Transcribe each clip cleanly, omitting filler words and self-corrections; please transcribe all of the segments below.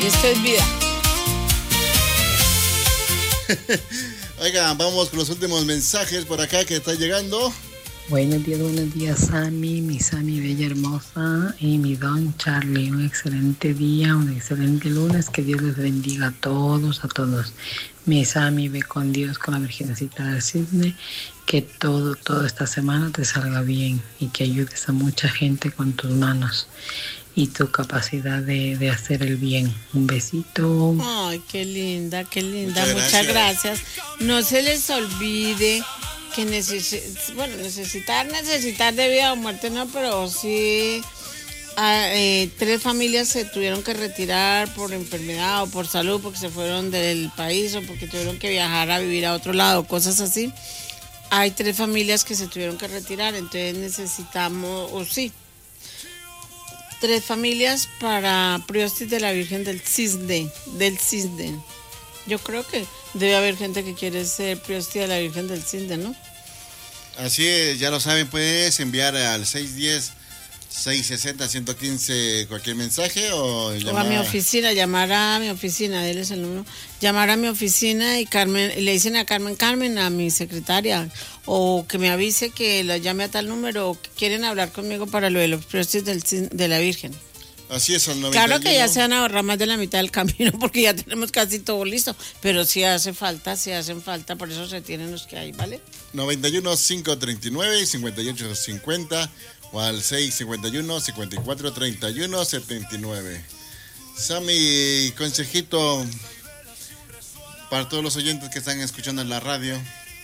esto es vida. Oiga, vamos con los últimos mensajes por acá que está llegando. Buenos días, Sammy, mi Sammy bella hermosa y mi don Charlie. Un excelente día, un excelente lunes. Que Dios les bendiga a todos, a todos. Mi Sammy, ve con Dios, con la Virgencita del Cisne. Que toda esta semana te salga bien y que ayudes a mucha gente con tus manos y tu capacidad de hacer el bien. Un besito. Ay, qué linda, qué linda. Muchas gracias. No se les olvide que necesitar de vida o muerte no, pero sí 3 familias se tuvieron que retirar por enfermedad o por salud, porque se fueron del país o porque tuvieron que viajar a vivir a otro lado, cosas así. Hay 3 familias que se tuvieron que retirar, entonces necesitamos, 3 familias para Priostis de la Virgen del Cisne. Yo creo que debe haber gente que quiere ser Priostis de la Virgen del Cisne, ¿no? Así es, ya lo saben, puedes enviar al 610-660-115 cualquier mensaje o llamar a mi oficina, él es el número. Llamar a mi oficina y Carmen, le dicen a Carmen, a mi secretaria, o que me avise que la llame a tal número, o que quieren hablar conmigo para lo de los precios de la Virgen. Así es, al 91. Claro que ya se van a ahorrar más de la mitad del camino porque ya tenemos casi todo listo, pero sí hacen falta, por eso se tienen los que hay, ¿vale? 91-539-5850 o al 651-5431-79. Sammy, consejito para todos los oyentes que están escuchando en la radio,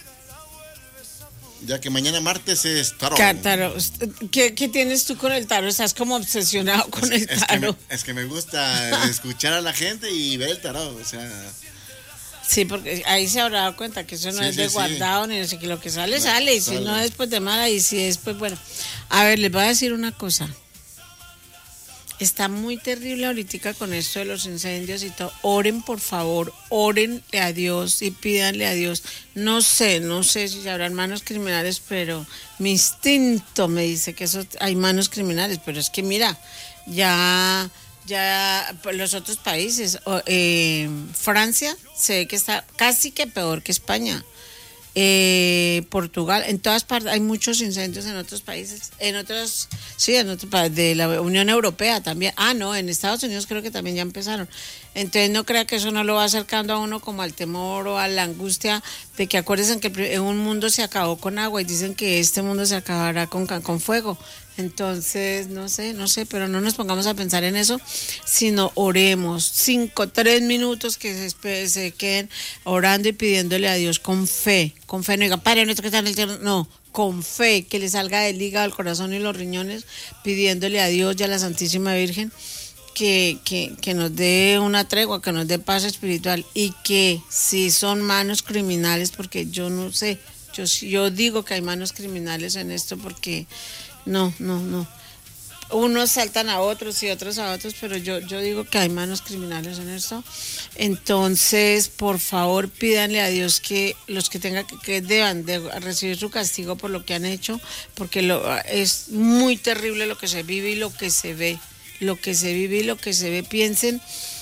ya que mañana martes es tarot. ¿Qué tienes tú con el tarot? Estás como obsesionado con el tarot. Es que me gusta escuchar a la gente y ver el tarot, o sea. Sí, porque ahí se habrá dado cuenta que eso no es de guardado, ni no sé qué, lo que sale, y si no es pues de mala, y si es pues bueno. A ver, les voy a decir una cosa. Está muy terrible ahorita con esto de los incendios y todo. Oren, por favor, órenle a Dios y pídanle a Dios. No sé si habrán manos criminales, pero mi instinto me dice que eso hay manos criminales, pero es que mira, ya los otros países, Francia se ve que está casi que peor que España. Portugal, en todas partes hay muchos incendios en otros países, en otros países de la Unión Europea también. No, en Estados Unidos creo que también ya empezaron. Entonces no crea que eso no lo va acercando a uno como al temor o a la angustia de que acuérdense que un mundo se acabó con agua y dicen que este mundo se acabará con fuego. Entonces, no sé, pero no nos pongamos a pensar en eso, sino oremos 3 minutos que se queden orando y pidiéndole a Dios con fe, no digan, Padre nuestro que está en el cielo, no, con fe, que le salga del hígado, el corazón y los riñones, pidiéndole a Dios y a la Santísima Virgen que nos dé una tregua, que nos dé paz espiritual, y que si son manos criminales, porque yo no sé, yo digo que hay manos criminales en esto, porque no. Unos saltan a otros y otros a otros, pero yo digo que hay manos criminales en esto. Entonces, por favor, pídanle a Dios que los que tengan que deban de recibir su castigo por lo que han hecho, porque es muy terrible lo que se vive y lo que se ve. Piensen